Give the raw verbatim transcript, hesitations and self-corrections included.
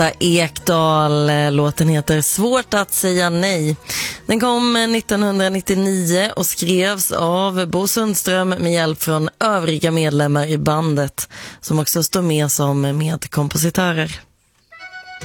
Ekdahl, låten heter Svårt att säga nej. Den kom nittonhundranittionio och skrevs av Bo Sundström med hjälp från övriga medlemmar i bandet som också står med som medkompositörer.